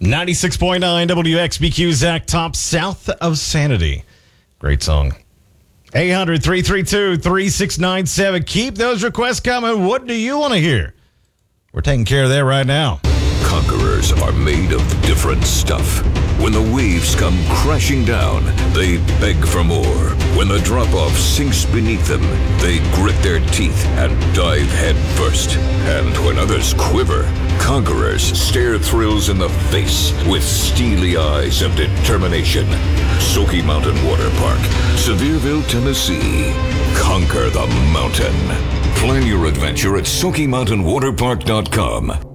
96.9 WXBQ, Zach Top, south of Sanity. Great song. 800-332-3697. Keep those requests coming. What do you want to hear? We're taking care of that right now. Conquerors are made of different stuff. When the waves come crashing down, they beg for more. When the drop-off sinks beneath them, they grit their teeth and dive head first. And when others quiver, conquerors stare thrills in the face with steely eyes of determination. Smoky Mountain Water Park, Sevierville, Tennessee. Conquer the mountain. Plan your adventure at SmokyMountainWaterPark.com.